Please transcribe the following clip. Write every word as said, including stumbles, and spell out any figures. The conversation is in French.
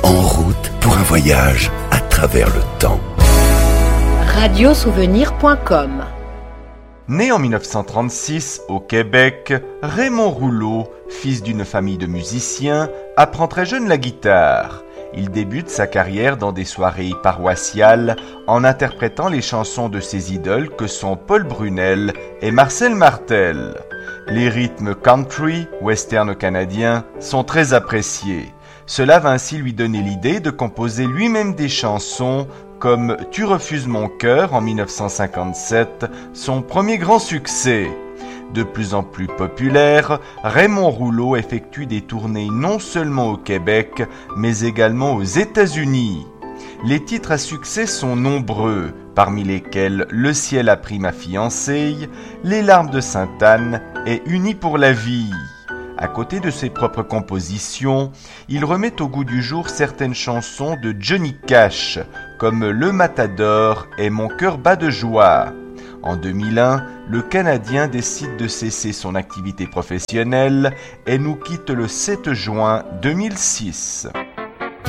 En route pour un voyage à travers le temps. radio souvenir point com. Né en dix-neuf cent trente-six au Québec, Raymond Rouleau, fils d'une famille de musiciens, apprend très jeune la guitare. Il débute sa carrière dans des soirées paroissiales en interprétant les chansons de ses idoles que sont Paul Brunel et Marcel Martel. Les rythmes country, western canadien, sont très appréciés. Cela va ainsi lui donner l'idée de composer lui-même des chansons comme « Tu refuses mon cœur » en dix-neuf cent cinquante-sept, son premier grand succès. De plus en plus populaire, Raymond Rouleau effectue des tournées non seulement au Québec, mais également aux États-Unis. Les titres à succès sont nombreux, parmi lesquels « Le ciel a pris ma fiancée »,« Les larmes de Sainte-Anne » et « Unis pour la vie ». À côté de ses propres compositions, il remet au goût du jour certaines chansons de Johnny Cash, comme Le Matador et Mon cœur bat de joie. En deux mille un, le Canadien décide de cesser son activité professionnelle et nous quitte le sept juin deux mille six.